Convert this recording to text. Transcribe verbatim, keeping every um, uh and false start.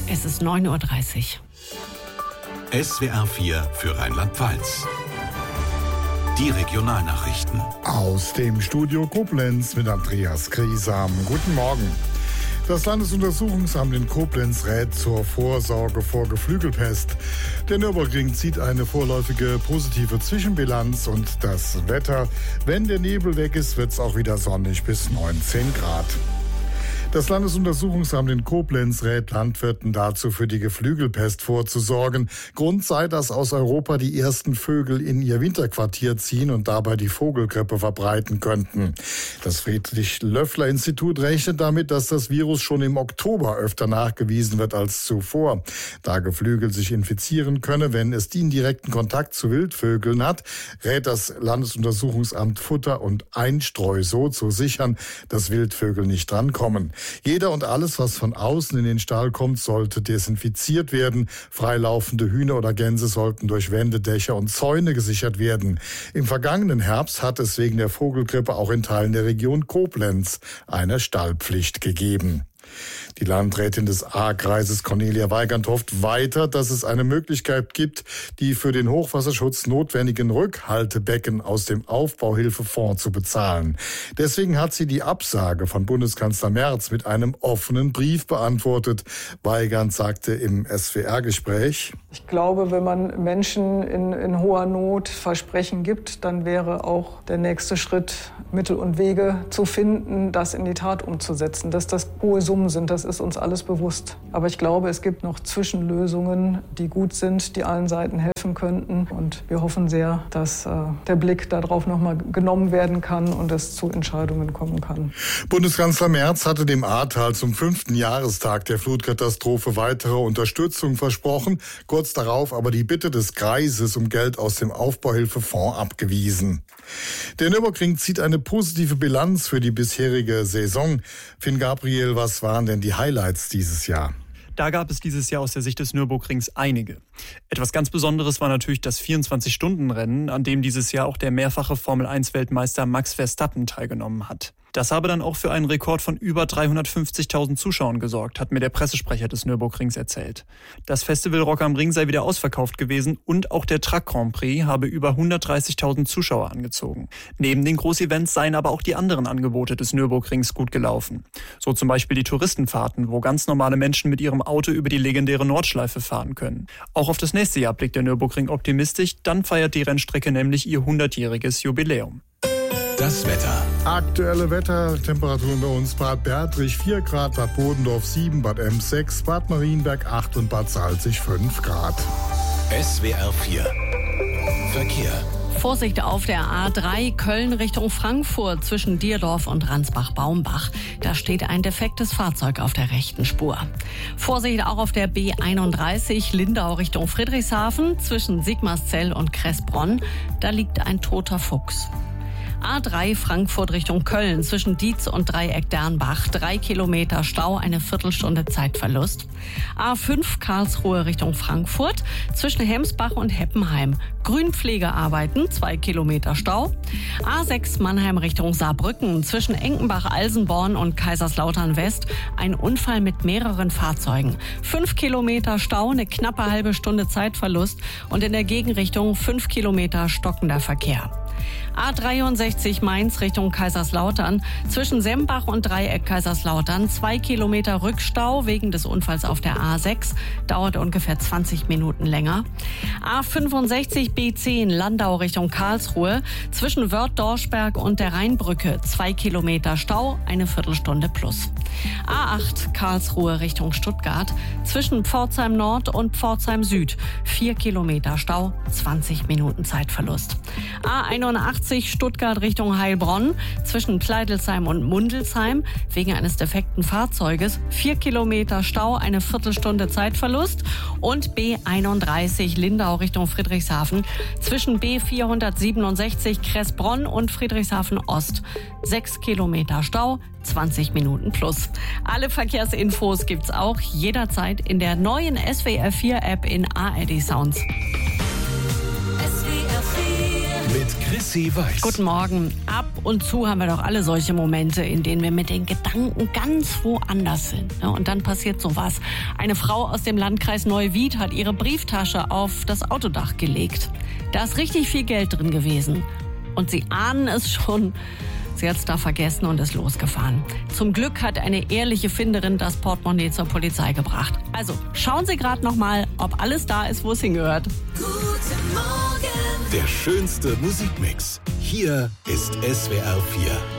Es ist neun Uhr dreißig. S W R vier für Rheinland-Pfalz. Die Regionalnachrichten. Aus dem Studio Koblenz mit Andreas Griesam. Guten Morgen. Das Landesuntersuchungsamt in Koblenz rät zur Vorsorge vor Geflügelpest. Der Nürburgring zieht eine vorläufige positive Zwischenbilanz und das Wetter. Wenn der Nebel weg ist, wird es auch wieder sonnig bis neunzehn Grad. Das Landesuntersuchungsamt in Koblenz rät Landwirten dazu, für die Geflügelpest vorzusorgen. Grund sei, dass aus Europa die ersten Vögel in ihr Winterquartier ziehen und dabei die Vogelgrippe verbreiten könnten. Das Friedrich-Löffler-Institut rechnet damit, dass das Virus schon im Oktober öfter nachgewiesen wird als zuvor. Da Geflügel sich infizieren könne, wenn es den direkten Kontakt zu Wildvögeln hat, rät das Landesuntersuchungsamt Futter und Einstreu so zu sichern, dass Wildvögel nicht drankommen. Jeder und alles, was von außen in den Stall kommt, sollte desinfiziert werden. Freilaufende Hühner oder Gänse sollten durch Wände, Dächer und Zäune gesichert werden. Im vergangenen Herbst hat es wegen der Vogelgrippe auch in Teilen der Region Koblenz eine Stallpflicht gegeben. Die Landrätin des A-Kreises Cornelia Weigand hofft weiter, dass es eine Möglichkeit gibt, die für den Hochwasserschutz notwendigen Rückhaltebecken aus dem Aufbauhilfefonds zu bezahlen. Deswegen hat sie die Absage von Bundeskanzler Merz mit einem offenen Brief beantwortet. Weigand sagte im S W R-Gespräch: Ich glaube, wenn man Menschen in, in hoher Not Versprechen gibt, dann wäre auch der nächste Schritt, Mittel und Wege zu finden, das in die Tat umzusetzen. Dass das hohe Summen sind, das ist uns alles bewusst. Aber ich glaube, es gibt noch Zwischenlösungen, die gut sind, die allen Seiten helfen könnten. Und wir hoffen sehr, dass äh, der Blick darauf nochmal genommen werden kann und es zu Entscheidungen kommen kann. Bundeskanzler Merz hatte dem Ahrtal zum fünften Jahrestag der Flutkatastrophe weitere Unterstützung versprochen, kurz darauf aber die Bitte des Kreises um Geld aus dem Aufbauhilfefonds abgewiesen. Der Nürburgring zieht eine positive Bilanz für die bisherige Saison. Finn Gabriel, was waren denn die Highlights dieses Jahr? Da gab es dieses Jahr aus der Sicht des Nürburgrings einige. Etwas ganz Besonderes war natürlich das vierundzwanzig-Stunden-Rennen, an dem dieses Jahr auch der mehrfache Formel eins Weltmeister Max Verstappen teilgenommen hat. Das habe dann auch für einen Rekord von über dreihundertfünfzigtausend Zuschauern gesorgt, hat mir der Pressesprecher des Nürburgrings erzählt. Das Festival Rock am Ring sei wieder ausverkauft gewesen und auch der Truck Grand Prix habe über hundertdreißigtausend Zuschauer angezogen. Neben den Großevents seien aber auch die anderen Angebote des Nürburgrings gut gelaufen. So zum Beispiel die Touristenfahrten, wo ganz normale Menschen mit ihrem Auto über die legendäre Nordschleife fahren können. Auch auf das nächste Jahr blickt der Nürburgring optimistisch, dann feiert die Rennstrecke nämlich ihr hundertjähriges Jubiläum. Das Wetter. Aktuelle Wettertemperaturen bei uns: Bad Bertrich vier Grad, Bad Bodendorf sieben, Bad Ems sechs, Bad Marienberg acht und Bad Salzig fünf Grad. S W R vier. Verkehr. Vorsicht auf der A drei Köln Richtung Frankfurt zwischen Dierdorf und Ransbach-Baumbach. Da steht ein defektes Fahrzeug auf der rechten Spur. Vorsicht auch auf der B einunddreißig Lindau Richtung Friedrichshafen zwischen Sigmarszell und Kressbronn. Da liegt ein toter Fuchs. A drei Frankfurt Richtung Köln zwischen Dietz und Dreieck Dernbach. Drei Kilometer Stau, eine Viertelstunde Zeitverlust. A fünf Karlsruhe Richtung Frankfurt zwischen Hemsbach und Heppenheim. Grünpflegearbeiten, zwei Kilometer Stau. A sechs Mannheim Richtung Saarbrücken zwischen Enkenbach-Alsenborn und Kaiserslautern West. Ein Unfall mit mehreren Fahrzeugen. Fünf Kilometer Stau, eine knappe halbe Stunde Zeitverlust und in der Gegenrichtung fünf Kilometer stockender Verkehr. A dreiundsechzig Mainz Richtung Kaiserslautern zwischen Sembach und Dreieck Kaiserslautern. Zwei Kilometer Rückstau wegen des Unfalls auf der A sechs. Dauert ungefähr zwanzig Minuten länger. A fünfundsechzig B zehn Landau Richtung Karlsruhe zwischen Wörth-Dorschberg und der Rheinbrücke. Zwei Kilometer Stau, eine Viertelstunde plus. A acht Karlsruhe Richtung Stuttgart zwischen Pforzheim Nord und Pforzheim Süd. Vier Kilometer Stau, zwanzig Minuten Zeitverlust. A einundachtzig Stuttgart Richtung Heilbronn zwischen Pleidelsheim und Mundelsheim wegen eines defekten Fahrzeuges. Vier Kilometer Stau, eine Viertelstunde Zeitverlust. Und B einunddreißig Lindau Richtung Friedrichshafen zwischen B vierhundertsiebenundsechzig Kressbronn und Friedrichshafen Ost. Sechs Kilometer Stau, zwanzig Minuten plus. Alle Verkehrsinfos gibt's auch jederzeit in der neuen S W R vier App in A R D Sounds. Mit Sissy Weiß. Guten Morgen. Ab und zu haben wir doch alle solche Momente, in denen wir mit den Gedanken ganz woanders sind. Und dann passiert sowas. Eine Frau aus dem Landkreis Neuwied hat ihre Brieftasche auf das Autodach gelegt. Da ist richtig viel Geld drin gewesen. Und Sie ahnen es schon. Sie hat es da vergessen und ist losgefahren. Zum Glück hat eine ehrliche Finderin das Portemonnaie zur Polizei gebracht. Also schauen Sie gerade noch mal, ob alles da ist, wo es hingehört. Der schönste Musikmix. Hier ist S W R vier.